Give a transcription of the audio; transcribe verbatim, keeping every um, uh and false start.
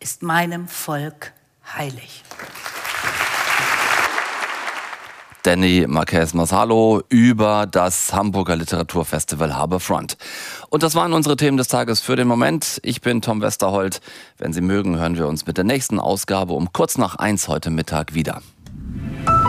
ist meinem Volk heilig. Danny Marquez Masalo über das Hamburger Literaturfestival Harbourfront. Und das waren unsere Themen des Tages für den Moment. Ich bin Tom Westerholt. Wenn Sie mögen, hören wir uns mit der nächsten Ausgabe um kurz nach eins heute Mittag wieder.